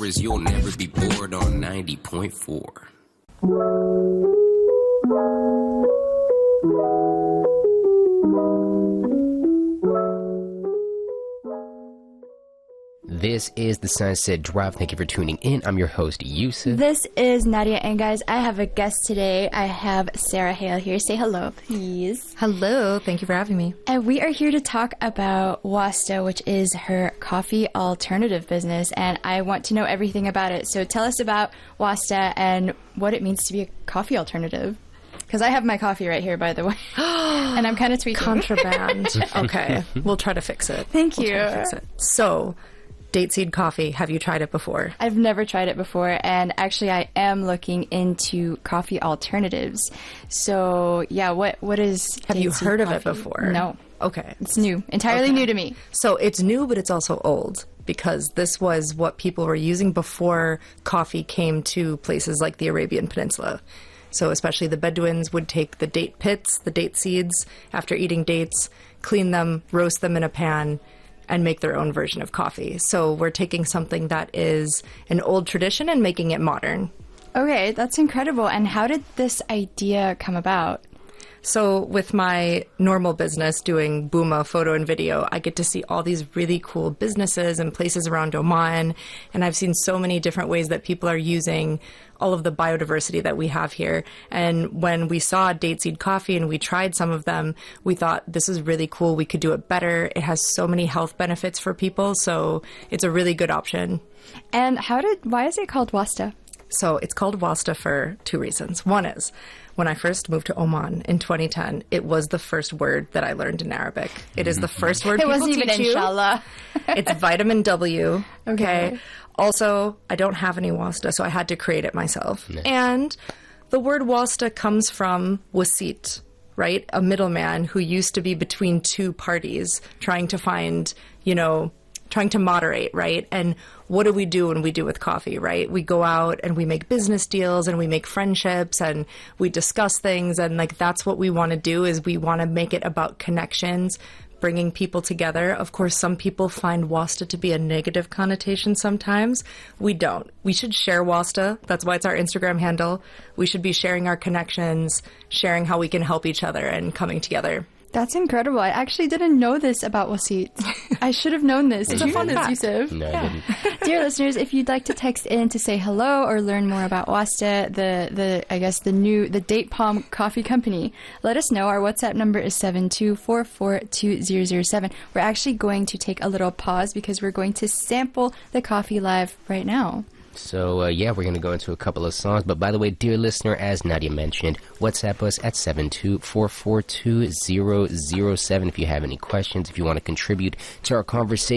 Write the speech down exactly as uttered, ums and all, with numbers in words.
is you'll never be bored on ninety point four. This is the Sunset Drive. Thank you for tuning in. I'm your host, Yusuf. This is Nadia, and guys, I have a guest today. I have Sarah Hale here. Say hello, please. Hello. Thank you for having me. And we are here to talk about Wasta, which is her coffee alternative business, and I want to know everything about it. So tell us about Wasta and what it means to be a coffee alternative. Because I have my coffee right here, by the way, and I'm kind of tweaking. Contraband. Okay, we'll try to fix it. Thank we'll you. Try to fix it. So, Date Seed Coffee, have you tried it before? I've never tried it before, and actually I am looking into coffee alternatives. So, yeah, what what is Have Date you Seed heard of Coffee? it before? No. Okay. It's new. Entirely Okay. new to me. So, it's new, but it's also old, because this was what people were using before coffee came to places like the Arabian Peninsula. So especially the Bedouins would take the date pits, the date seeds, after eating dates, clean them, roast them in a pan, and make their own version of coffee. So we're taking something that is an old tradition and making it modern. Okay, that's incredible. And how did this idea come about? So with my normal business doing Booma photo and video, I get to see all these really cool businesses and places around Oman. And I've seen so many different ways that people are using all of the biodiversity that we have here. And when we saw Date Seed Coffee and we tried some of them, we thought this is really cool. We could do it better. It has so many health benefits for people. So it's a really good option. And how did, why is it called Wasta? So it's called Wasta for two reasons. One is, when I first moved to Oman in twenty ten, it was the first word that I learned in Arabic. It is the first word It people wasn't even teach you. inshallah. It's vitamin W. Okay. Okay. Also, I don't have any wasta, so I had to create it myself. Nice. And the word wasta comes from wasit, right? A middleman who used to be between two parties trying to find, you know, trying to moderate, right? And what do we do when we do with coffee, right? We go out and we make business deals and we make friendships and we discuss things. And like, that's what we want to do, is we want to make it about connections, bringing people together. Of course, some people find wasta to be a negative connotation sometimes. We don't. We should share wasta. That's why it's our Instagram handle. We should be sharing our connections, sharing how we can help each other and coming together. That's incredible. I actually didn't know this about wasit. I should have known this. It's Did a you fun know this, fact. Yusuf? No, I didn't. Dear listeners, if you'd like to text in to say hello or learn more about Wasta, the, the I guess the new the Date Palm Coffee Company, let us know. Our WhatsApp number is seven two four four two zero zero seven. We're actually going to take a little pause because we're going to sample the coffee live right now. So, uh, yeah, we're going to go into a couple of songs. But by the way, dear listener, as Nadia mentioned, WhatsApp us at seven two four four two zero zero seven if you have any questions, if you want to contribute to our conversation.